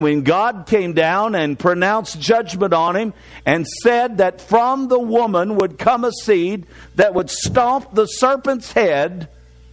when God came down and pronounced judgment on him and said that from the woman would come a seed that would stomp the serpent's head,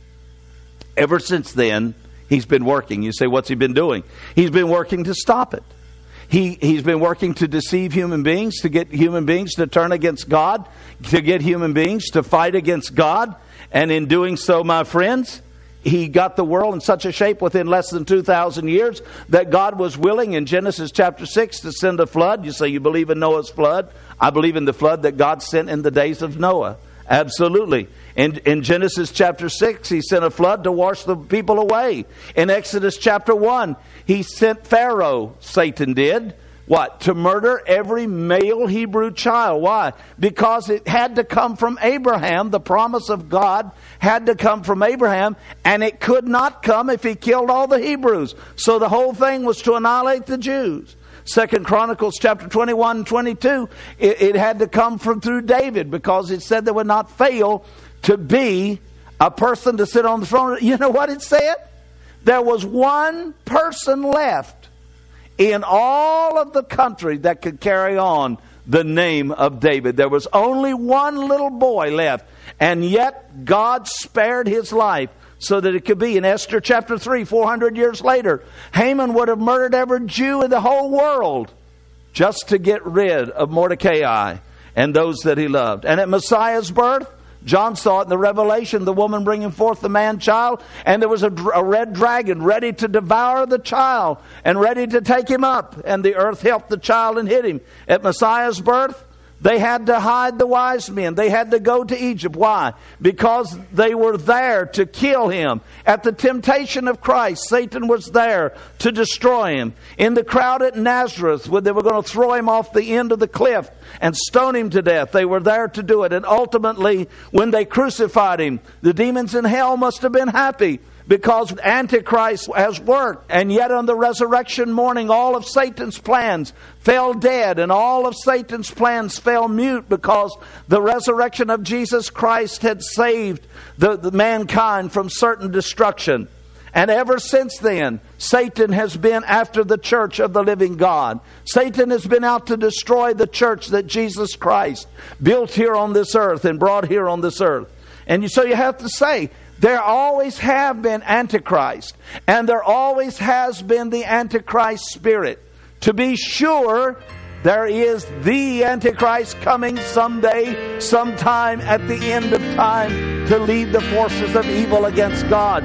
ever since then, he's been working. You say, what's he been doing? He's been working to stop it. He's been working to deceive human beings, to get human beings to turn against God, to get human beings to fight against God. And in doing so, my friends, he got the world in such a shape within less than 2,000 years that God was willing in Genesis chapter 6 to send a flood. You say you believe in Noah's flood. I believe in the flood that God sent in the days of Noah. Absolutely. In Genesis chapter 6, he sent a flood to wash the people away. In Exodus chapter 1, he sent Pharaoh, Satan did, what? To murder every male Hebrew child. Why? Because it had to come from Abraham. The promise of God had to come from Abraham, and it could not come if he killed all the Hebrews. So the whole thing was to annihilate the Jews. 2 Chronicles chapter 21 and 22, it had to come from through David, because it said there would not fail to be a person to sit on the throne. You know what it said? There was one person left in all of the country that could carry on the name of David. There was only one little boy left, and yet God spared his life so that it could be. In Esther chapter 3, 400 years later, Haman would have murdered every Jew in the whole world just to get rid of Mordecai and those that he loved. And at Messiah's birth, John saw it in the Revelation, the woman bringing forth the man-child, and there was a red dragon ready to devour the child and ready to take him up. And the earth helped the child and hid him. At Messiah's birth, they had to hide the wise men. They had to go to Egypt. Why? Because they were there to kill him. At the temptation of Christ, Satan was there to destroy him. In the crowd at Nazareth, when they were going to throw him off the end of the cliff and stone him to death, they were there to do it. And ultimately, when they crucified him, the demons in hell must have been happy, because Antichrist has worked. And yet on the resurrection morning, all of Satan's plans fell dead, and all of Satan's plans fell mute, because the resurrection of Jesus Christ had saved the mankind from certain destruction. And ever since then, Satan has been after the church of the living God. Satan has been out to destroy the church that Jesus Christ built here on this earth and brought here on this earth. And so you have to say, there always have been Antichrist, and there always has been the Antichrist spirit. To be sure, there is the Antichrist coming someday, sometime at the end of time, to lead the forces of evil against God.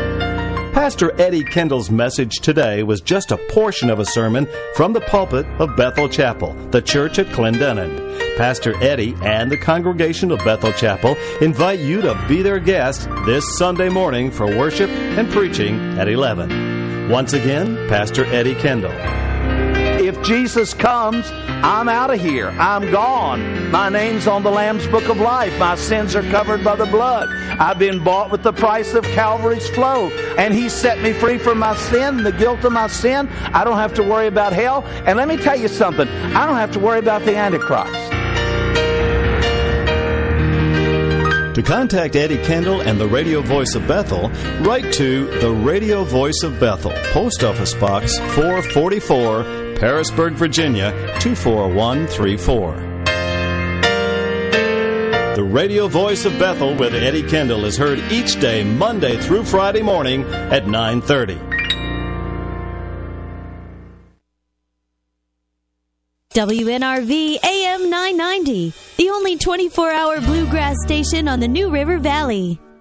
Pastor Eddie Kendall's message today was just a portion of a sermon from the pulpit of Bethel Chapel, the church at Clendenin. Pastor Eddie and the congregation of Bethel Chapel invite you to be their guest this Sunday morning for worship and preaching at 11. Once again, Pastor Eddie Kendall. If Jesus comes, I'm out of here. I'm gone. My name's on the Lamb's Book of Life. My sins are covered by the blood. I've been bought with the price of Calvary's flow. And He set me free from my sin, the guilt of my sin. I don't have to worry about hell. And let me tell you something. I don't have to worry about the Antichrist. To contact Eddie Kendall and the Radio Voice of Bethel, write to the Radio Voice of Bethel, Post Office Box 444, Parisburg, Virginia 24134. The Radio Voice of Bethel with Eddie Kendall is heard each day, Monday through Friday morning at 9:30. WNRV AM 990, the only 24-hour bluegrass station on the New River Valley.